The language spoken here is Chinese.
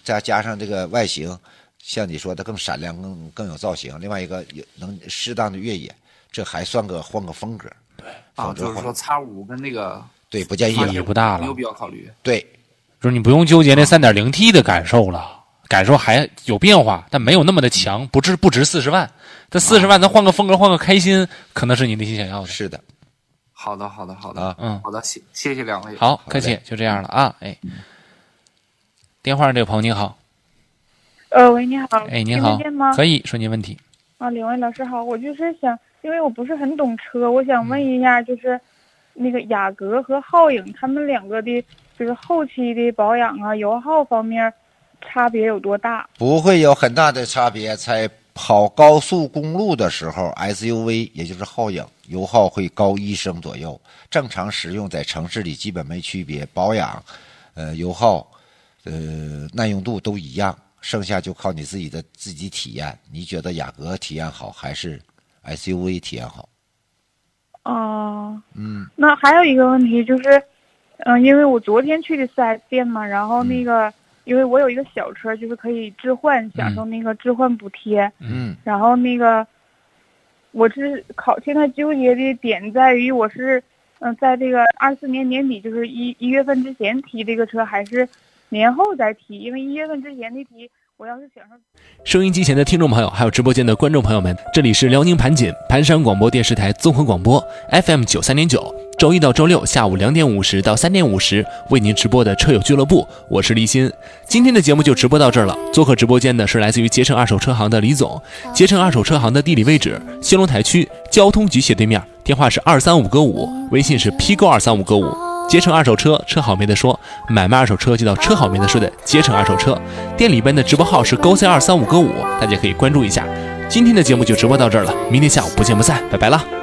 再加上这个外形，像你说的更闪亮、更有造型。另外一个能适当的越野，这还算换个风格。 对啊，就是说 X5跟那个对不建议了， 也不大了， 有必要考虑。 对， 就是你不用纠结那 3.0T 的感受了，感受还有变化，但没有那么的强，不值40万。但40万咱换个风格，换个开心，可能是你内心想要的。 是的。 好的好的，谢谢两位。 好，客气，就这样了啊。哎，电话上这位朋友您好。 喂，你好。 哎，您好，可以说您问题。 啊，两位老师好，我就是想，因为我不是很懂车，我想问一下，就是那个雅阁和皓影他们两个的，就是后期的保养啊、油耗方面差别有多大？ 不会有很大的差别，在跑高速公路的时候 ，SUV 也就是皓影油耗会高1升左右，正常使用在城市里基本没区别，保养、油耗、耐用度都一样，剩下就靠你自己体验。你觉得雅阁体验好还是 SUV 体验好？ 那还有一个问题就是，因为我昨天去的4S店嘛，然后那个。因为我有一个小车，就是可以置换，享受那个置换补贴。然后那个，我是现在纠结的点在于，我是在这个24年年底，就是1月份之前提这个车，还是年后再提？因为1月份之前的提，我要是享受。 收音机前的听众朋友，还有直播间的观众朋友们，这里是辽宁盘锦盘山广播电视台综合广播 FM 93.9，周一到周六下午2点50到3点50为您直播的车友俱乐部，我是立新。今天的节目就直播到这儿了。做客直播间的是来自于捷诚二手车行的李总。捷诚二手车行的地理位置：兴隆台区交通局斜对面，电话是235个5，微信是批购235个5。捷诚二手车，车好没得说，买卖二手车就到车好没得说的捷诚二手车。店里边的直播号是GoC235个5，大家可以关注一下。今天的节目就直播到这儿了，明天下午不见不散，拜拜了。